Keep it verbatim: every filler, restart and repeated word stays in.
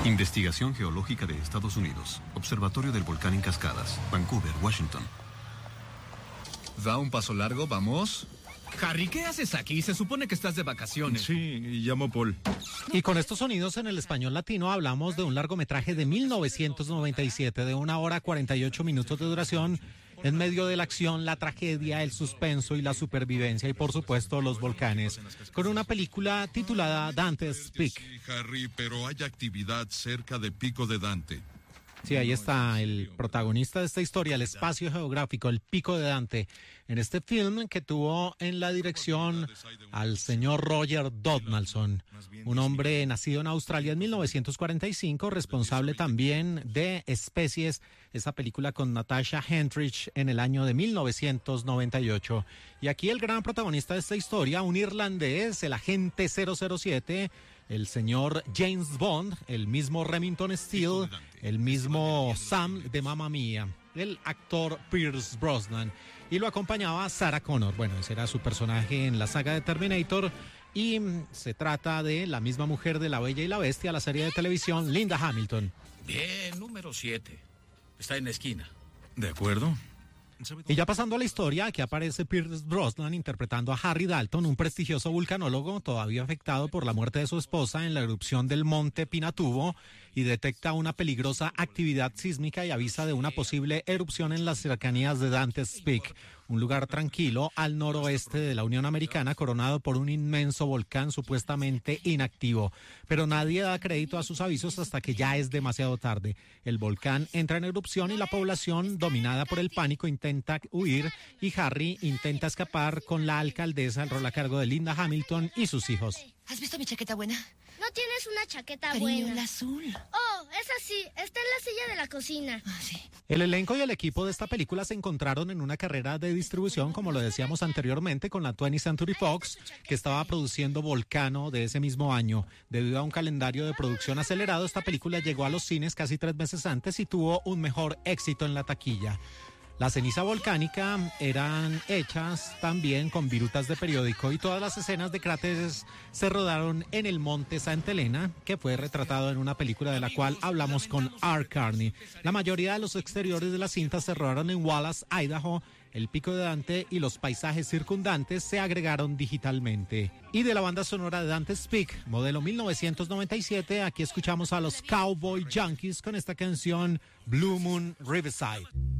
Investigación Geológica de Estados Unidos. Observatorio del Volcán en Cascadas. Vancouver, Washington. ¿Da un paso largo? ¿Vamos? Harry, ¿qué haces aquí? Se supone que estás de vacaciones. Sí, llamo Paul. Y con estos sonidos en el español latino hablamos de un largometraje de mil novecientos noventa y siete de una hora cuarenta y ocho minutos de duración, en medio de la acción, la tragedia, el suspenso y la supervivencia y por supuesto los volcanes, con una película titulada Dante's Peak. Sí, Harry, pero hay actividad cerca de Pico de Dante. Sí, ahí está el protagonista de esta historia, el espacio geográfico, el Pico de Dante, en este film que tuvo en la dirección al señor Roger Donaldson, un hombre nacido en Australia en mil novecientos cuarenta y cinco, responsable también de Especies, esa película con Natasha Henstridge en el año de mil novecientos noventa y ocho. Y aquí el gran protagonista de esta historia, un irlandés, el agente cero cero siete, el señor James Bond, el mismo Remington Steele, el mismo Sam de Mamma Mía, el actor Pierce Brosnan, y lo acompañaba Sarah Connor. Bueno, ese era su personaje en la saga de Terminator, y mm, se trata de la misma mujer de La Bella y la Bestia, la serie de televisión, Linda Hamilton. Bien, número siete. Está en la esquina. De acuerdo. Y ya pasando a la historia, aquí aparece Pierce Brosnan interpretando a Harry Dalton, un prestigioso vulcanólogo todavía afectado por la muerte de su esposa en la erupción del monte Pinatubo, y detecta una peligrosa actividad sísmica y avisa de una posible erupción en las cercanías de Dante's Peak, un lugar tranquilo al noroeste de la Unión Americana coronado por un inmenso volcán supuestamente inactivo. Pero nadie da crédito a sus avisos hasta que ya es demasiado tarde. El volcán entra en erupción y la población, dominada por el pánico, intenta huir, y Harry intenta escapar con la alcaldesa, el rol a cargo de Linda Hamilton, y sus hijos. ¿Has visto mi chaqueta buena? No tienes una chaqueta Cariño, buena. la azul. Oh, esa sí, está en la silla de la cocina. Ah, sí. El elenco y el equipo de esta película se encontraron en una carrera de distribución, como lo decíamos anteriormente, con la twentieth Century Fox, que estaba produciendo Volcano de ese mismo año. Debido a un calendario de producción acelerado, esta película llegó a los cines casi tres meses antes y tuvo un mejor éxito en la taquilla. La ceniza volcánica eran hechas también con virutas de periódico, y todas las escenas de cráteres se rodaron en el monte Santa Elena, que fue retratado en una película de la cual hablamos con Art Carney. La mayoría de los exteriores de la cinta se rodaron en Wallace, Idaho. El Pico de Dante y los paisajes circundantes se agregaron digitalmente. Y de la banda sonora de Dante's Peak, modelo mil novecientos noventa y siete, aquí escuchamos a los Cowboy Junkies con esta canción Blue Moon Riverside.